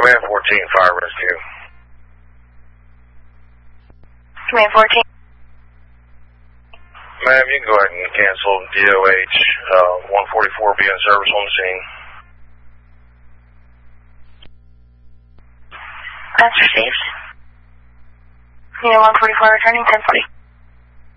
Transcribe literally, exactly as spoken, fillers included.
Command fourteen, fire rescue. Command fourteen. Ma'am, you can go ahead and cancel D O H uh, one forty-four, be in service on the scene. That's received. Unit one forty-four returning ten forty.